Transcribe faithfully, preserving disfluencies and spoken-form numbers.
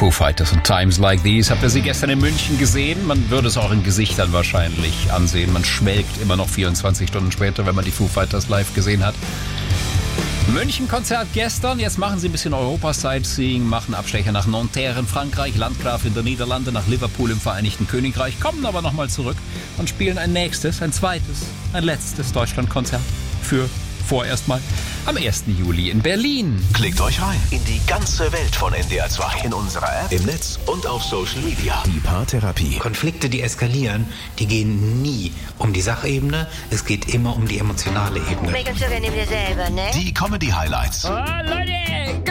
Foo Fighters und Times Like These. Habt ihr sie gestern in München gesehen? Man würde es auch in Gesichtern wahrscheinlich ansehen. Man schwelgt immer noch vierundzwanzig Stunden später, wenn man die Foo Fighters live gesehen hat. München-Konzert gestern. Jetzt machen sie ein bisschen Europa-Sightseeing, machen Abstecher nach Nanterre in Frankreich, Landgraf in der Niederlande, nach Liverpool im Vereinigten Königreich, kommen aber nochmal zurück und spielen ein nächstes, ein zweites, ein letztes Deutschlandkonzert für vorerst mal am ersten Juli in Berlin. Klickt euch rein in die ganze Welt von N D R zwei. In unserer App, im Netz und auf Social Media. Die Paartherapie. Konflikte, die eskalieren, die gehen nie um die Sachebene. Es geht immer um die emotionale Ebene. Die Comedy-Highlights. Oh, Leute!